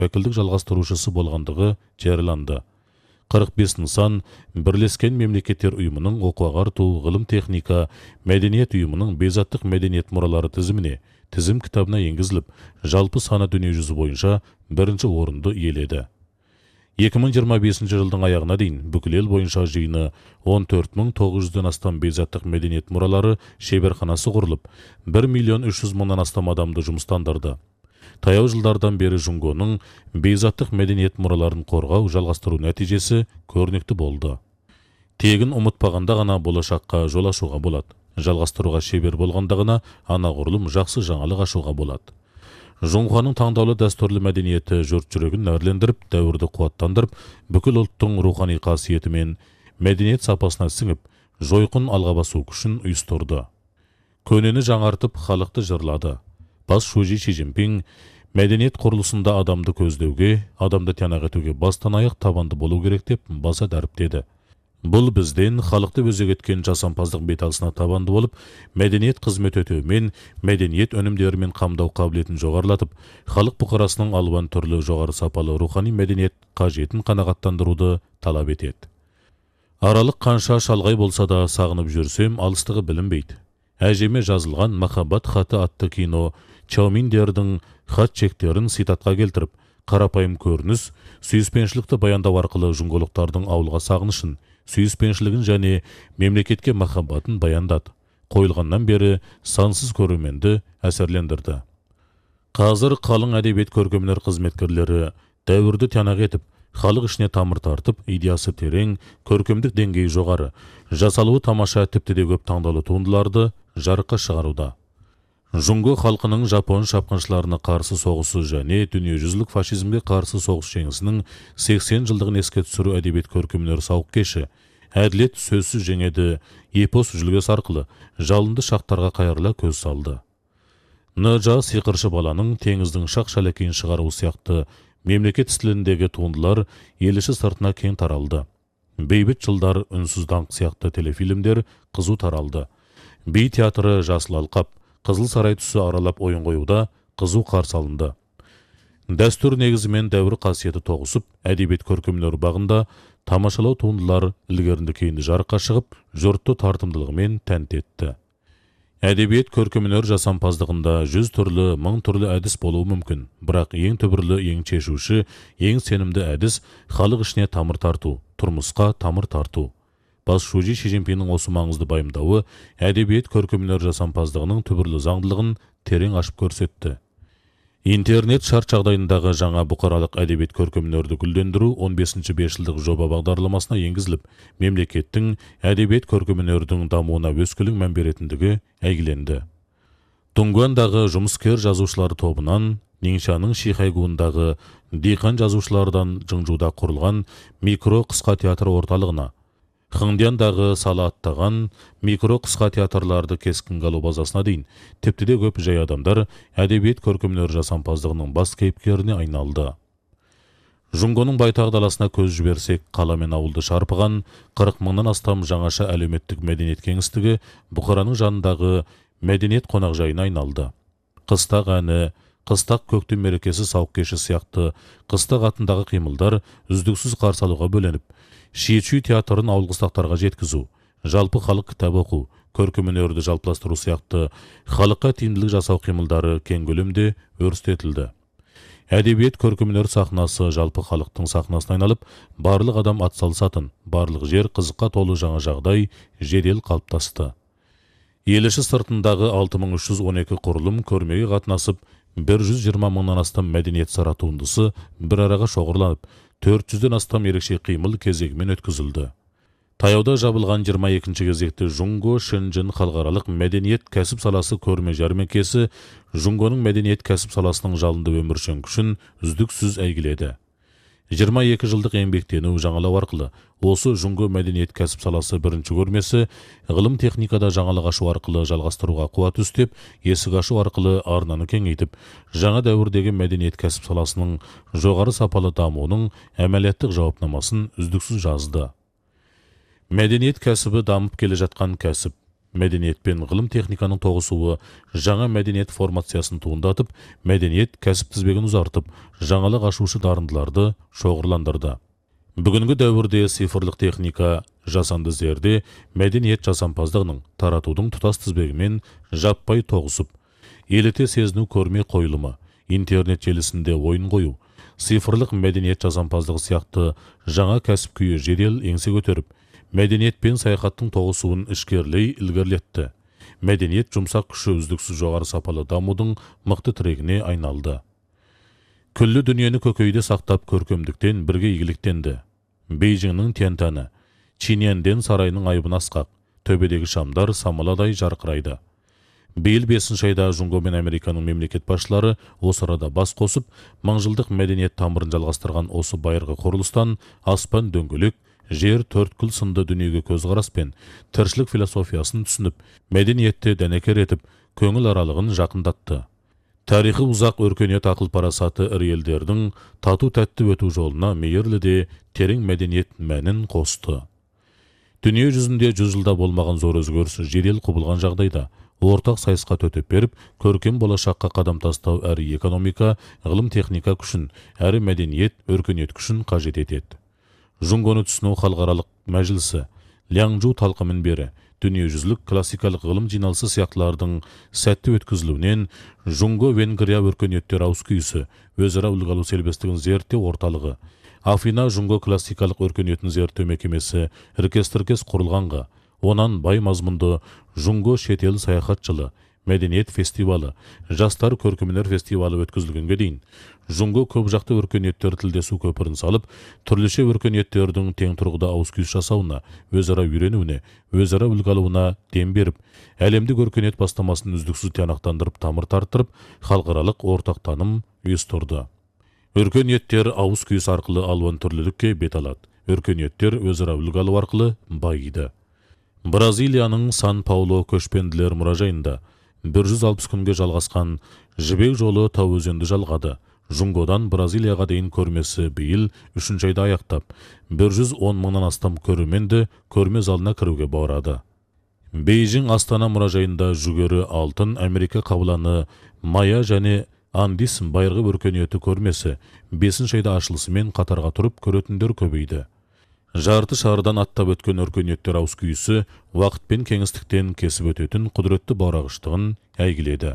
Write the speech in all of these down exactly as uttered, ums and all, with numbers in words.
вәкілдік жалғастырушысы болғандығы жарияланды. қырық бес нысан Бірлескен Мемлекеттер ұйымының оқу ағарту, ғылым техника, мәдениет ұйымының бейзаттық мәдениет мұралары тізіміне, тізім кітабына енгізіліп, жалпы саны дүниежүзі бойынша бірінші орынды иеледі. екі мың жиырма бесінші жылдың аяғына дейін бүкіл ел бойынша жиыны он төрт мың тоғыз жүзден астам бейзаттық мәдениет мұралары шеберханасы құрылып, бір миллион үш жүз мыңнан астам адамды жұмыстандырды. Таяу жылдардан бері Жұңгоның бейзаттық мәдениет мұраларын қорғау жалғастыру нәтижесі көрнекті болды. Тегін ұмытпағанда ғана болашаққа жол ашуға болады. Жалғастыруға шебер болғанда ғана анағұрлым жақсы жаңалық ашуға болады. Жұңғоның таңдаулы дәстүрлі мәдениеті жұрт жүрегін нәрлендіріп, дәуірді қуаттандырып, бүкіл ұлттың рухани қасиеті мен мәдениет сапасына сіңіп, жойқын алға басу күшін ұйыстырды. Көнені жаңартып, халықты жырлады. Бас Шужи Ши Цзиньпин мәдениет құрылысында адамды көздеуге, адамды тиянақ етуге бастан аяқ табанды болу керек деп баса дәріптеді. Бұл бізден халықты өзек еткен жасампаздық беталысына табанды болып, мәдениет қызмет өтеумен, мәдениет өнімдерімен қамдау қабілетін жоғарылатып, халық бұқарасының алуан түрлі жоғары сапалы рухани мәдениет қажетін қанағаттандыруды талап етеді. Аралық қанша шалғай болса да сағынып жүрсем, алыстығы білінбейді. Әжеме жазылған «Махаббат хаты» атты кино Чауминдердің хат чектерін ситатқа келтіріп, қарапайым көрініс, сүйіспеншілікті баяндау арқылы жұңголықтардың ауылға сағынышын, сүйіспеншілігін және мемлекетке махаббатын баяндады. Қойылғаннан бері сансыз көрерменді әсерлендірді. Қазір қалың әдебиет көркемдер қызметкерлері дәуірді тиянақ етіп, халық ішіне тамыр тартып, идеясы терең, көркемдік деңгейі жоғары, жасалуы тамаша, тіпті де көп таңдаулы туындыларды жарыққа шығаруда. Жұңго халқының жапон шапқыншыларына қарсы соғысы және дүниежүзілік фашизмге қарсы соғыс жеңісінің сексен жылдығын еске түсіру әдебиет көркемдер сауық кеші, әділет сөзсіз жеңеді эпос жүлгесі арқылы жалынды шақтарға қайырыла көз салды. Ныжа сиқыршы баланың теңіздің шақ-шәлекейін шығару сияқты мемлекет стиліндегі туындылар ел іші сыртына кең таралды. Бейбіт жылдар, үнсіз даңқ сияқты телефильмдер қызу таралды. Би театры жасыл алқап, Қызыл сарай түсі аралап ойын қоюда қызу қарсы алынды. Дәстүр негізімен дәуір қасиеті тоғысып, әдебиет көркемдер бағында тамашалау туындылар ілгерінді кейінді жарыққа шығып, жұртты тартымдылығымен тәнті етті. Әдебиет көркемдер жасампаздығында жүз түрлі, мың түрлі әдіс болуы мүмкін, бірақ ең түбірлі, ең шешуші, ең сенімді әдіс халық ішіне тамыр тарту, тұрмысқа тамыр тарту. Бас Шужи Ши Цзиньпиннің осы маңызды байымдауы әдебиет көркемдер жасампаздығының түбірлі заңдылығын терең ашып көрсетті. Интернет шарт жағдайындағы жаңа бұқаралық әдебиет көркемдерді гүлдендіру он бесінші бесжылдық жоба бағдарламасына енгізіліп, мемлекеттің әдебиет көркемдердің дамуына өскелең мән беретіндігі әйгіленді. Тунгуандағы жұмыскер жазушылар тобынан Нingxaның Шихайгуындағы диқан жазушылардан Жыңжуда құрылған микро қысқа театр орталығына, Хыңдияндағы Сала аттаған микро қысқа театрларды кескін қалу базасына дейін тіпті де көп жай адамдар әдебиет көркемдер жасампаздығының бас кейіпкеріне айналды. Жұңгоның байтақ даласына көз жіберсек, қала мен ауылды шарпыған қырық мыңнан астам жаңаша әлеуметтік мәдениет кеңістігі бұқараның жанындағы мәдениет қонақжайына айналды. Қыстақ әні, қыстақ көктем мерекесі сауық кеші сияқты қыстақ атындағы қимылдар үздіксіз қарсы алуға бөленіп, Шиечүй театрын ауыл қыстақтарға жеткізу, жалпы халық кітап оқу, көркем өнерді жалпыластыру сияқты халыққа тиімділік жасау қимылдары кең көлемде өрістетілді. Әдебиет көркем өнер сахнасы жалпы халықтың сахнасына айналып, барлық адам атсалысатын, барлық жер қызыққа толы жаңа жағдай жедел қалыптасты. Ел іші сыртындағы алты мың үш жүз он екі құрылым көрмеге қатынасып, бір жүз жиырма мыңнан астам мәдениет сара туындысы бір араға шоғырланып, төрт жүзден астам ерекше қимыл кезегімен өткізілді. Таяуда жабылған жиырма екінші кезекті Жұңго Шэньчжэн халықаралық мәдениет кәсіп саласы көрме жәрмеңкесі Жұңгоның мәдениет кәсіп саласының жалынды өміршең күшін үздіксіз әйгіледі. жиырма екі жылдық еңбектену жаңалау арқылы осы Жұңго мәдениет кәсіп саласы бірінші көрмесі ғылым техникада жаңалық ашу арқылы жалғастыруға қуат үстеп, есік ашу арқылы арнаны кеңейтіп, жаңа дәуірдегі мәдениет кәсіп саласының жоғары сапалы дамуының әмәлияттық жауапнамасын үздіксіз жазды. Мәдениет кәсібі дамып келе жатқан кәсіп. Мәдениет пен ғылым техниканың тоғысуы жаңа мәдениет формациясын туындатып, мәдениет кәсіп тізбегін ұзартып, жаңалық ашушы дарындыларды шоғырландырды. Бүгінгі дәуірде цифрлық техника жасанды зерде мәдениет жасампаздығының таратудың тұтас тізбегімен жаппай тоғысып, еліте сезіну көрме қойылымы, интернет желісінде ойын қою, цифрлық мәдениет жасампаздығы сияқты жаңа кәсіп күйі жедел еңсе көтеріп, мәдениет пен саяхаттың тоғысуын ішкерлей ілгерлетті. Мәдениет жұмсақ күші үздіксіз жоғары сапалы дамудың мықты тірегіне айналды. Күллі дүниені көкейде сақтап көркемдіктен бірге игіліктенді. Бейжіңнің Тяньтаны, Чиньянден сарайының айбын асқақ, төбедегі шамдар самаладай жарқырайды. Биыл бесінші айда Жунго мен Американың мемлекет басшылары осы арада бас қосып, мыңжылдық мәдениет тамырын жалғастырған осы байырғы құрылыстан аспан дөңгелек, жер төрткүл сынды дүниеге көзқараспен тіршілік философиясын түсініп, мәдениетті дәнекер етіп, көңіл аралығын жақындатты. Тарихы ұзақ өркениет ақыл парасаты ірі елдердің тату тәтті өту жолына мейірлі де терең мәдениет мәнін қосты. Дүние жүзінде жүз жылда болмаған зор өзгеріс жедел құбылған жағдайда ортақ сайысқа төтеп беріп, көркем болашаққа қадам тастау әрі экономика, ғылым техника күшін, әрі мәдениет, өркениет күшін қажет етеді. Жунгоны түсіну халықаралық мәжілісі, Лянжу талқымен бері, дүниежүзілік классикалық ғылым жиналысы сияқтылардың сәтті өткізілуінен Жунго Венгрия өркениеттер ауыс-күйісі, өзара үлгі алу селбестігін зерттеу орталығы, Афина Жунго классикалық өркениетін зерттеу мекемесі іркес-тіркес құрылғанға, онан бай мазмұнды Жунго шетел саяхат жылы, мәдениет фестивалы, жастар көркемөнер фестивалы өткізілгенге дейін, Жунго көп жақты өркениеттер тілдесу көпірін салып, түрліше өркениеттердің тең тұрғыда ауыс-күйіс жасауына, өзара үйренуіне, өзара үлгі алуына дем беріп, әлемдік өркениет бастамасын үздіксіз тиянақтандырып, тамыр тарттырып, халықаралық ортақ таным ұйыстырды. Өркениеттер ауыс-күйіс арқылы алуан түрлілікке бет алады. Өркениеттер өзара үлгі алу арқылы байиды. Бразилияның Сан-Пауло көшпенділер мұражайында бір жүз алпыс күнге жалғасқан жібек жолы тау өзенді жалғады. Жунгодан Бразилияға дейін көрмесі биыл үшінші айда аяқтап, бір жүз он мыңнан астам көрерменді көрме залына кіруге барады. Бейжің Астана мұражайында жүгері алтын Америка қабыланы Майя және Андис байырғы өркениеті көрмесі бесінші айда ашылысымен қатарға тұрып көретіндер көбейді. Жарты шардан аттап өткен өркениеттер ауыс-күйісі уақыт пен кеңістіктен кесіп өтетін құдіретті баурағыштығын әйгіледі.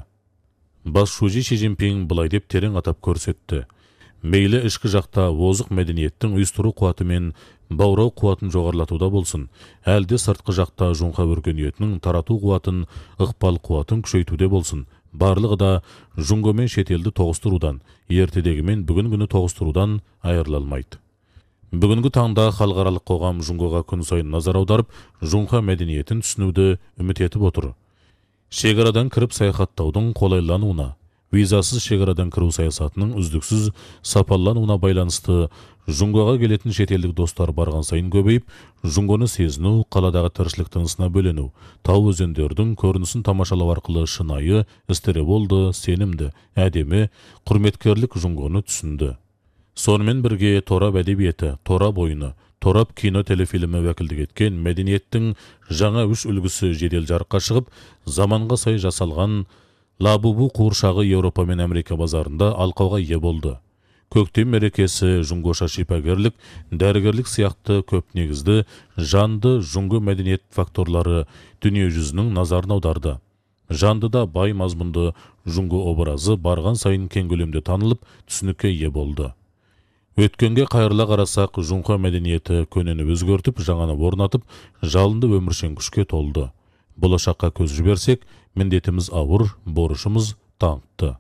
Бас Шужи Ши Цзиньпин былай деп терең атап көрсетті. Мейлі ішкі жақта озық мәдениеттің ұйыстыру қуаты мен баурау қуатын жоғарлатуда болсын, әлде сыртқы жақта Жунға өркениетінің тарату қуатын, ықпал қуатын күшейтуде болсын, барлығы да Жунго мен шетелді тоғыстырудан, ертедегі мен бүгін күні тоғыстырудан айырылмайды. Бүгінгі таңда халықаралық қоғам Жунгоға күн сайын назар аударып, Жунға мәдениетін түсінуді үміт етіп отыр. Шекарадан кіріп саяхаттаудың қолайлануына, визасыз шекарадан кіру саясатының үздіксіз сапалануына байланысты Жунгоға келетін шетелдік достар барған сайын көбейіп, Жунгоны сезіну, қаладағы тіршілік тынысына бөлену, тау өзендердің көрінісін тамашалау арқылы шынайы, істері болды, сенімді, әдемі, құрметкерлік Жунгоны түсінді. Сонымен бірге торап әдебиеті, торап ойыны, торап кино телефильмі вәкілдік еткен мәдениеттің жаңа үш үлгісі жедел жарыққа шығып, заманға сай жасалған Лабубу қуыршағы Еуропа мен Америка базарында алқауға ие болды. Көктем мерекесі Жунгоша шипагерлік, дәрігерлік сияқты көп негізді, жанды Жунго мәдениет факторлары дүние жүзінің назарын аударды. Жанды да бай мазмұнды Жунго образы барған сайын кең көлемде танылып, түсінікке ие болды. Өткенге қайырыла қарасақ, Жунға мәдениеті көнені өзгертіп, жаңаны орнатып, жалынды өміршең күшке толды. Болашаққа көз жіберсек, міндетіміз ауыр, борышымыз таңқты.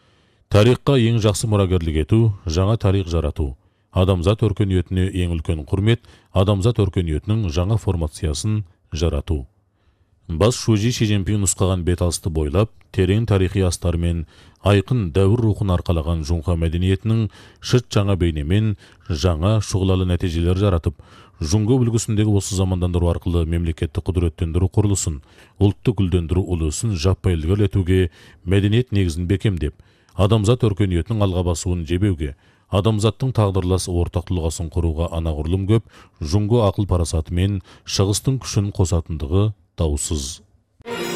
Тарихқа ең жақсы мұрагерлік ету, жаңа тарих жарату. Адамзат өркениетіне ең үлкен құрмет, адамзат өркениетінің жаңа формациясын жарату. Бас Шужи Ши Цзиньпин нұсқаған бет алысты бойлап, терең тарихи астармен, айқын дәуір рухын арқалаған Жунға мәдениетінің шыт жаңа бейнемен жаңа шұғылалы нәтижелер жаратып, Жунго үлгісіндегі осы замандандыру арқылы мемлекетті құдіреттендіру құрылысын, ұлтты гүлдендіру ұлысын жаппай ілгерілетуге, мәдениет негізін бекемдеп, адамзат өркениетінің алға басуын жебеуге, адамзаттың тағдырлас ортақ тұлғасын құруға анағұрлым көп, Жунго ақыл парасаты мен шығыстың күшін қосатындығы даусыз.